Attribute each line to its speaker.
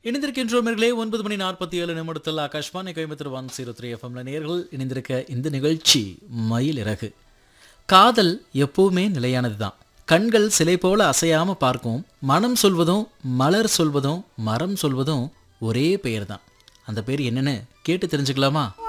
Speaker 1: இணைந்திருக்கின்றோம் நேயர்களே 9:47 ஆகாஷ்வாணி கோயம்புத்தூர் 103 எஃப்எம்ல நேயர்கள் இணைந்திருக்க இந்த நிகழ்ச்சி மயில் இறகு. காதல் எப்பவுமே நிலையானது தான். கண்கள் சிலை போல அசையாம பார்க்கும். மனம் சொல்வதும் மலர் சொல்வதும் மரம் சொல்வதும் ஒரே பெயர் தான். அந்த பேர் என்னன்னு கேட்டு தெரிஞ்சுக்கலாமா?